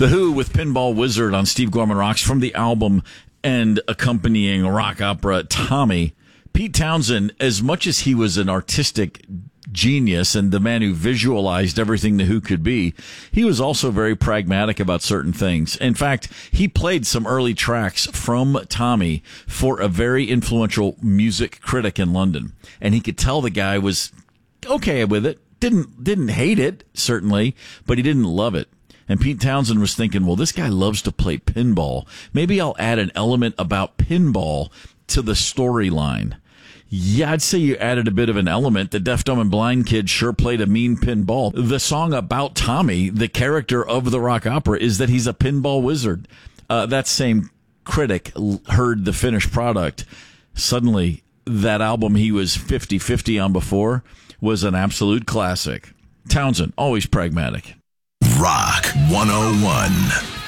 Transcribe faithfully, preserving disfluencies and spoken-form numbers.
The Who with Pinball Wizard on Steve Gorman Rocks from the album and accompanying rock opera Tommy. Pete Townsend, as much as he was an artistic genius and the man who visualized everything the Who could be, he was also very pragmatic about certain things. In fact, he played some early tracks from Tommy for a very influential music critic in London, and he could tell the guy was okay with it. Didn't didn't hate it, certainly, but he didn't love it. And Pete Townsend was thinking, well, this guy loves to play pinball. Maybe I'll add an element about pinball to the storyline. Yeah, I'd say you added a bit of an element. The Deaf, Dumb, and Blind Kid sure played a mean pinball. The song about Tommy, the character of the rock opera, is that he's a pinball wizard. Uh, that same critic heard the finished product. Suddenly, that album he was fifty-fifty on before was an absolute classic. Townsend, always pragmatic. Rock one oh one.